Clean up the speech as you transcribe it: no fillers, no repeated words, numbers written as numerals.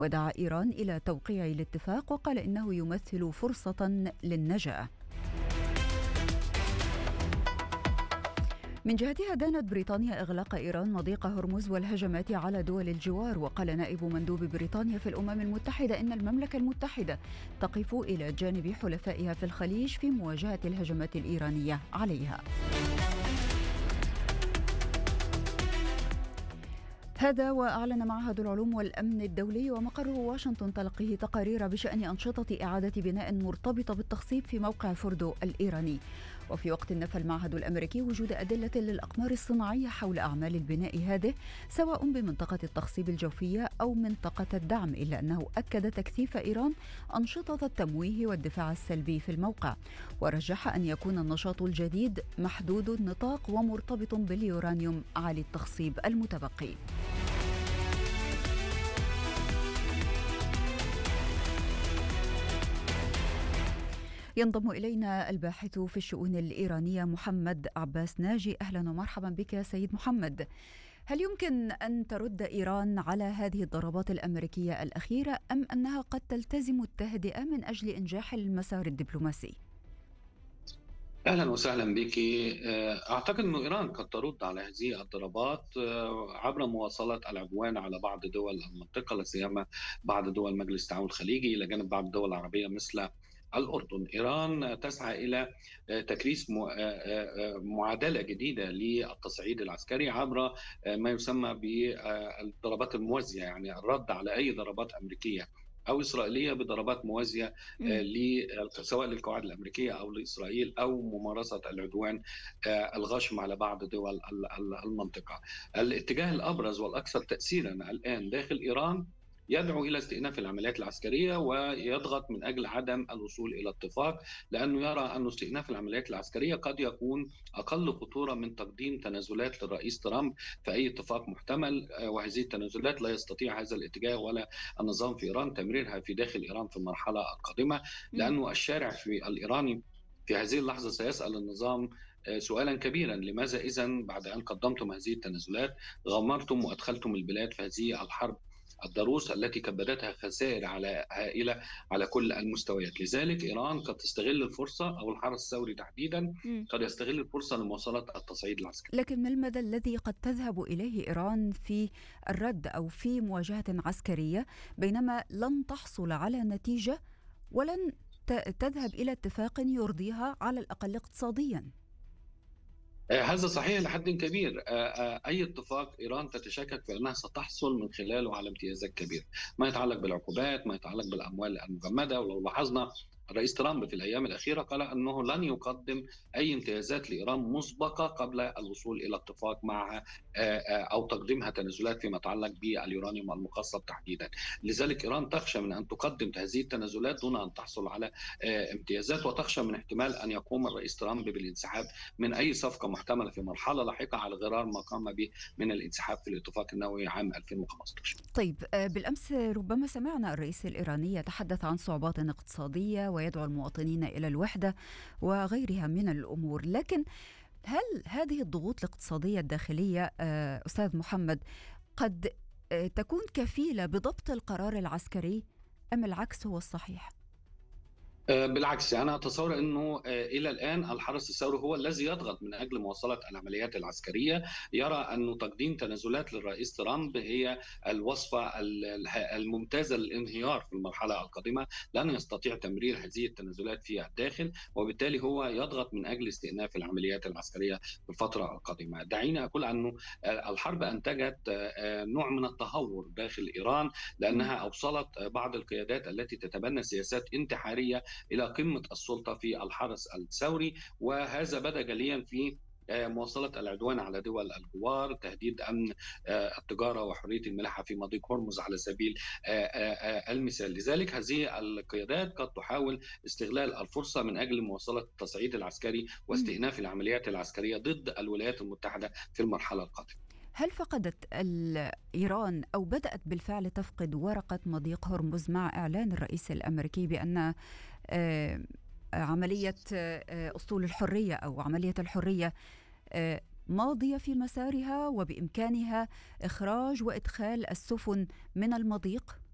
ودعا إيران إلى توقيع الاتفاق وقال إنه يمثل فرصة للنجاة. من جهتها دانت بريطانيا إغلاق إيران مضيق هرمز والهجمات على دول الجوار، وقال نائب مندوب بريطانيا في الأمم المتحدة إن المملكة المتحدة تقف إلى جانب حلفائها في الخليج في مواجهة الهجمات الإيرانية عليها. هذا وأعلن معهد العلوم والأمن الدولي ومقره واشنطن تلقيه تقارير بشأن أنشطة إعادة بناء مرتبطة بالتخصيب في موقع فوردو الإيراني. وفي وقت نفى المعهد الأمريكي وجود أدلة للأقمار الصناعية حول أعمال البناء هذه سواء بمنطقة التخصيب الجوفية أو منطقة الدعم، إلا أنه أكد تكثيف إيران أنشطة التمويه والدفاع السلبي في الموقع، ورجح أن يكون النشاط الجديد محدود النطاق ومرتبط باليورانيوم عالي التخصيب المتبقي. ينضم إلينا الباحث في الشؤون الإيرانية محمد عباس ناجي. أهلا ومرحبا بك يا سيد محمد. هل يمكن أن ترد إيران على هذه الضربات الأمريكية الأخيرة أم أنها قد تلتزم التهدئة من أجل إنجاح المسار الدبلوماسي؟ أهلا وسهلا بك. أعتقد أن إيران قد ترد على هذه الضربات عبر مواصلة العدوان على بعض دول المنطقة، لا سيما بعض دول مجلس التعاون الخليجي إلى جانب بعض الدول العربية مثل الأردن. إيران تسعى إلى تكريس معادلة جديدة للتصعيد العسكري عبر ما يسمى بالضربات الموازية، يعني الرد على أي ضربات أمريكية أو إسرائيلية بضربات موازية سواء للقواعد الأمريكية أو لإسرائيل أو ممارسة العدوان الغاشم على بعض دول المنطقة. الاتجاه الأبرز والأكثر تأثيرا الآن داخل إيران يدعو إلى استئناف العمليات العسكرية ويضغط من أجل عدم الوصول إلى اتفاق، لأنه يرى أن استئناف العمليات العسكرية قد يكون أقل خطورة من تقديم تنازلات للرئيس ترامب في أي اتفاق محتمل، وهذه التنازلات لا يستطيع هذا الاتجاه ولا النظام في إيران تمريرها في داخل إيران في المرحلة القادمة، لأنه الشارع في الإيراني في هذه اللحظة سيسأل النظام سؤالا كبيرا: لماذا إذن بعد أن قدمتم هذه التنازلات غمرتم وأدخلتم البلاد في هذه الحرب الضروس التي كبدتها خسائر هائلة على كل المستويات؟ لذلك إيران قد تستغل الفرصة، أو الحرس الثوري تحديدا قد يستغل الفرصة لمواصلة التصعيد العسكري. لكن ما المدى الذي قد تذهب إليه إيران في الرد أو في مواجهة عسكرية بينما لن تحصل على نتيجة ولن تذهب إلى اتفاق يرضيها على الأقل اقتصاديا؟ هذا صحيح لحد كبير. أي اتفاق إيران تتشكك في أنها ستحصل من خلاله على امتيازات كبيرة، ما يتعلق بالعقوبات، ما يتعلق بالأموال المجمدة. ولو لاحظنا الرئيس ترامب في الأيام الأخيرة قال أنه لن يقدم أي امتيازات لإيران مسبقة قبل الوصول إلى اتفاق معها أو تقديمها تنازلات فيما يتعلق باليورانيوم المخصب تحديدا. لذلك إيران تخشى من أن تقدم هذه التنازلات دون أن تحصل على امتيازات، وتخشى من احتمال أن يقوم الرئيس ترامب بالانسحاب من أي صفقة محتملة في مرحلة لاحقة على غرار ما قام به من الانسحاب في الاتفاق النووي عام 2015. طيب، بالأمس ربما سمعنا الرئيس الإيراني يتحدث عن صعوبات اقتصادية ويدعو المواطنين إلى الوحدة وغيرها من الأمور، لكن هل هذه الضغوط الاقتصادية الداخلية أستاذ محمد قد تكون كفيلة بضبط القرار العسكري أم العكس هو الصحيح؟ بالعكس، أنا أتصور أنه إلى الآن الحرس الثوري هو الذي يضغط من أجل مواصلة العمليات العسكرية. يرى أن تقديم تنازلات للرئيس ترامب هي الوصفة الممتازة للانهيار في المرحلة القادمة، لن يستطيع تمرير هذه التنازلات في الداخل، وبالتالي هو يضغط من أجل استئناف العمليات العسكرية في الفترة القادمة. دعيني أقول أنه الحرب أنتجت نوع من التهور داخل إيران، لأنها أوصلت بعض القيادات التي تتبنى سياسات انتحارية إلى قمة السلطة في الحرس الثوري، وهذا بدا جليا في مواصلة العدوان على دول الجوار، تهديد أمن التجارة وحرية الملاحة في مضيق هرمز على سبيل المثال. لذلك هذه القيادات قد تحاول استغلال الفرصة من أجل مواصلة التصعيد العسكري واستئناف العمليات العسكرية ضد الولايات المتحدة في المرحلة القادمة. هل فقدت إيران أو بدأت بالفعل تفقد ورقة مضيق هرمز مع إعلان الرئيس الأمريكي بأن عملية أسطول الحرية أو عملية الحرية ماضية في مسارها وبإمكانها إخراج وإدخال السفن من المضيق؟